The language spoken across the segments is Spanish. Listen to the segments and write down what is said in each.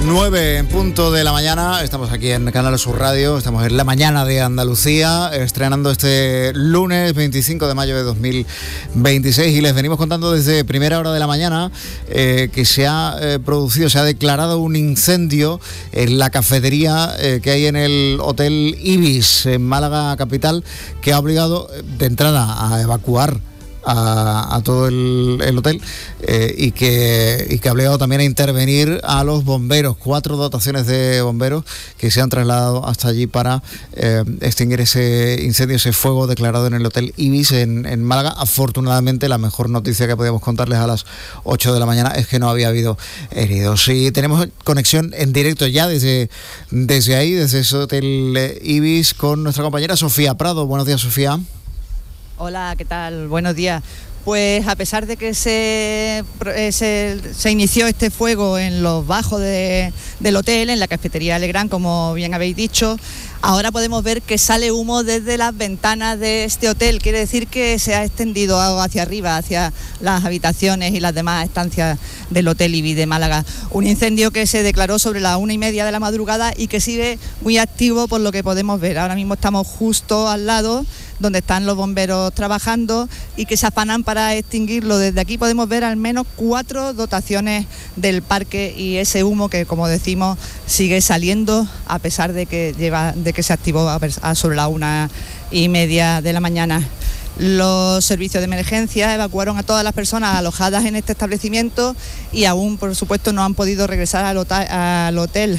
9 en punto de la mañana, estamos aquí en Canal Sur Radio, estamos en la mañana de Andalucía, estrenando este lunes 25 de mayo de 2026 y les venimos contando desde primera hora de la mañana que se ha declarado un incendio en la cafetería que hay en el Hotel Ibis en Málaga capital, que ha obligado de entrada a evacuar a todo el hotel y que ha obligado también a intervenir a los bomberos, 4 dotaciones de bomberos que se han trasladado hasta allí para extinguir ese incendio, ese fuego declarado en el Hotel Ibis en Málaga. Afortunadamente, la mejor noticia que podíamos contarles a las 8 de la mañana es que no había habido heridos. Y tenemos conexión en directo ya desde ahí, desde ese Hotel Ibis, con nuestra compañera Sofía Prado. Buenos días, Sofía. Hola, ¿qué tal? Buenos días. Pues a pesar de que se inició este fuego en los bajos del hotel, en la cafetería Legrand, como bien habéis dicho, ahora podemos ver que sale humo desde las ventanas de este hotel. Quiere decir que se ha extendido hacia arriba, hacia las habitaciones y las demás estancias del Hotel Ibis de Málaga. Un incendio que se declaró sobre las 1:30 de la madrugada y que sigue muy activo por lo que podemos ver. Ahora mismo estamos justo al lado donde están los bomberos trabajando y que se afanan para extinguirlo. Desde aquí podemos ver al menos 4 dotaciones del parque y ese humo que, como decimos, sigue saliendo a pesar de que se activó sobre las 1:30 de la mañana. Los servicios de emergencia evacuaron a todas las personas alojadas en este establecimiento y aún, por supuesto, no han podido regresar al hotel.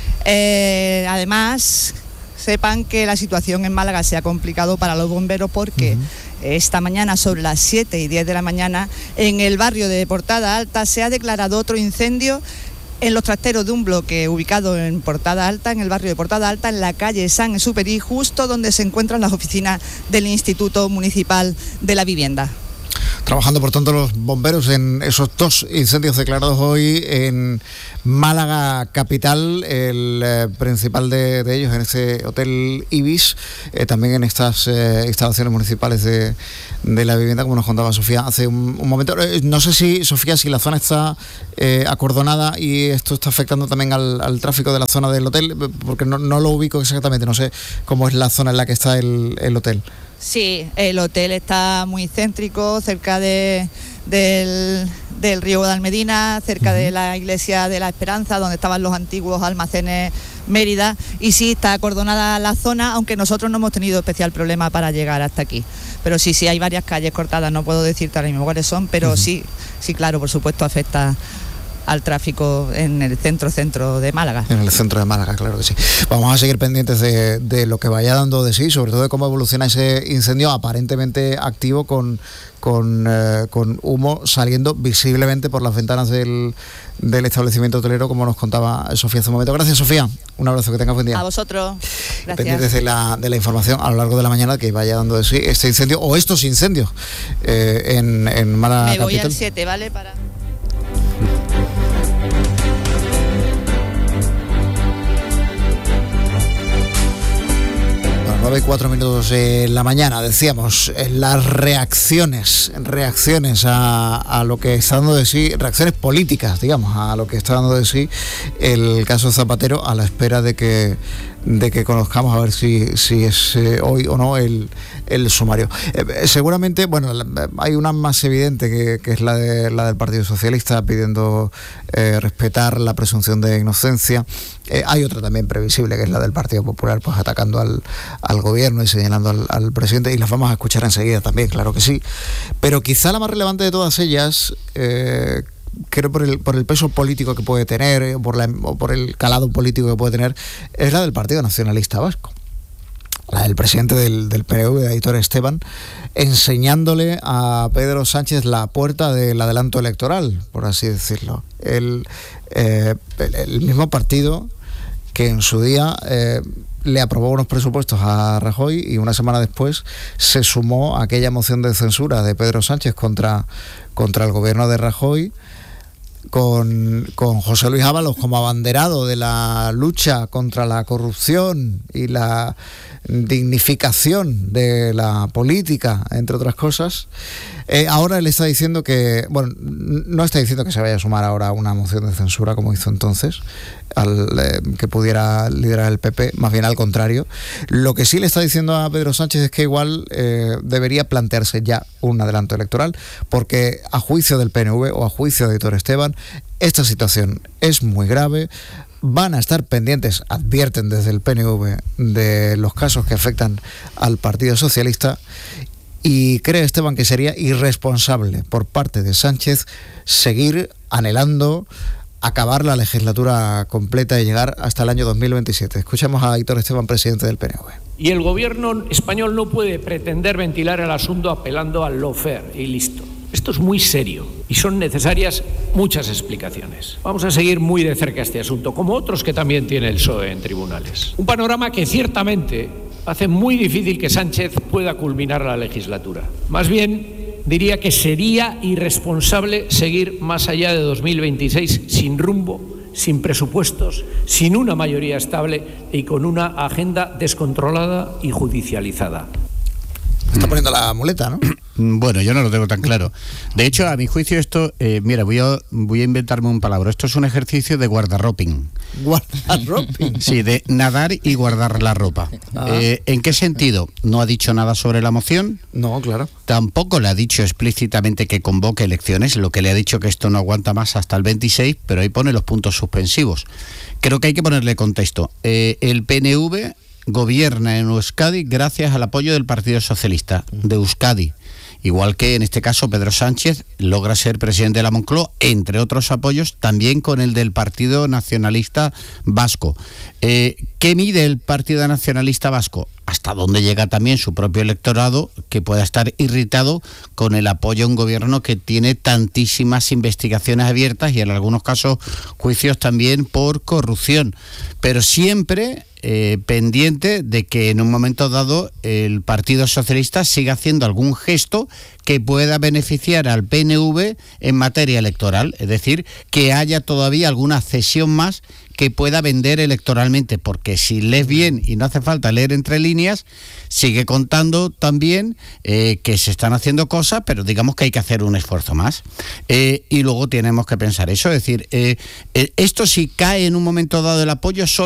Además, sepan que la situación en Málaga se ha complicado para los bomberos porque esta mañana, sobre las 7:10 de la mañana, en el barrio de Portada Alta se ha declarado otro incendio en los trasteros de un bloque ubicado en Portada Alta, en el barrio de Portada Alta, en la calle San Exupéry, justo donde se encuentran las oficinas del Instituto Municipal de la Vivienda. Trabajando, por tanto, los bomberos en esos 2 incendios declarados hoy en Málaga capital, el principal de ellos en ese Hotel Ibis, también en estas instalaciones municipales de la vivienda, como nos contaba Sofía hace un momento. No sé si, Sofía, si la zona está acordonada y esto está afectando también al tráfico de la zona del hotel, porque no lo ubico exactamente, no sé cómo es la zona en la que está el hotel. Sí, el hotel está muy céntrico, cerca del río Guadalmedina, cerca de la iglesia de la Esperanza, donde estaban los antiguos almacenes Mérida, y sí está acordonada la zona, aunque nosotros no hemos tenido especial problema para llegar hasta aquí. Pero sí, hay varias calles cortadas, no puedo decirte ahora mismo cuáles son, pero sí, claro, por supuesto afecta al tráfico en el centro de Málaga. En el centro de Málaga, claro que sí. Vamos a seguir pendientes de lo que vaya dando de sí, sobre todo de cómo evoluciona ese incendio aparentemente activo con humo saliendo visiblemente por las ventanas del establecimiento hotelero, como nos contaba Sofía hace un momento. Gracias, Sofía. Un abrazo, que tengas buen día. A vosotros. Gracias. Pendientes de la información a lo largo de la mañana que vaya dando de sí este incendio o estos incendios en Málaga capital. Me voy al 7, ¿vale? Para... 9:04 de la mañana, decíamos, las reacciones a lo que está dando de sí, reacciones políticas, digamos, a lo que está dando de sí el caso Zapatero, a la espera de que conozcamos a ver si es hoy o no el sumario. Seguramente, bueno, hay una más evidente que es la del Partido Socialista, pidiendo respetar la presunción de inocencia. Hay otra también previsible, que es la del Partido Popular, pues atacando al gobierno y señalando al presidente, y las vamos a escuchar enseguida también, claro que sí. Pero quizá la más relevante de todas ellas, creo por el peso político que puede tener, o por el calado político que puede tener, es la del Partido Nacionalista Vasco. La del presidente del PNV, Aitor Esteban, enseñándole a Pedro Sánchez la puerta del adelanto electoral, por así decirlo. El mismo partido que en su día le aprobó unos presupuestos a Rajoy y una semana después se sumó a aquella moción de censura de Pedro Sánchez contra el gobierno de Rajoy, con José Luis Ábalos como abanderado de la lucha contra la corrupción y la dignificación de la política, entre otras cosas. Ahora él está diciendo que, bueno, no está diciendo que se vaya a sumar ahora a una moción de censura como hizo entonces, que pudiera liderar el PP, más bien al contrario. Lo que sí le está diciendo a Pedro Sánchez es que igual debería plantearse ya un adelanto electoral, porque a juicio del PNV o a juicio de Aitor Esteban, esta situación es muy grave. Van a estar pendientes, advierten desde el PNV, de los casos que afectan al Partido Socialista, y cree Esteban que sería irresponsable por parte de Sánchez seguir anhelando acabar la legislatura completa y llegar hasta el año 2027. Escuchamos a Aitor Esteban, presidente del PNV. Y el gobierno español no puede pretender ventilar el asunto apelando al lawfare y listo. Esto es muy serio y son necesarias muchas explicaciones. Vamos a seguir muy de cerca este asunto, como otros que también tiene el PSOE en tribunales. Un panorama que ciertamente hace muy difícil que Sánchez pueda culminar la legislatura. Más bien, diría que sería irresponsable seguir más allá de 2026 sin rumbo, sin presupuestos, sin una mayoría estable y con una agenda descontrolada y judicializada. Está poniendo la muleta, ¿no? Bueno, yo no lo tengo tan claro. De hecho, a mi juicio esto, mira, voy a inventarme un palabra. Esto es un ejercicio de guardarroping. ¿Guardarroping? Sí, de nadar y guardar la ropa. ¿En qué sentido? No ha dicho nada sobre la moción. No, claro. Tampoco le ha dicho explícitamente que convoque elecciones. Lo que le ha dicho que esto no aguanta más hasta el 26, pero ahí pone los puntos suspensivos. Creo que hay que ponerle contexto. El PNV gobierna en Euskadi gracias al apoyo del Partido Socialista de Euskadi, igual que en este caso Pedro Sánchez logra ser presidente de la Moncloa, entre otros apoyos, también con el del Partido Nacionalista Vasco. ¿Qué mide el Partido Nacionalista Vasco? Hasta dónde llega también su propio electorado, que pueda estar irritado con el apoyo a un gobierno que tiene tantísimas investigaciones abiertas y en algunos casos juicios también por corrupción, pero siempre pendiente de que en un momento dado el Partido Socialista siga haciendo algún gesto que pueda beneficiar al PNV en materia electoral, es decir, que haya todavía alguna cesión más que pueda vender electoralmente, porque si lees bien, y no hace falta leer entre líneas, sigue contando también que se están haciendo cosas, pero digamos que hay que hacer un esfuerzo más. Y luego tenemos que pensar eso, es decir, esto si cae en un momento dado el apoyo, solo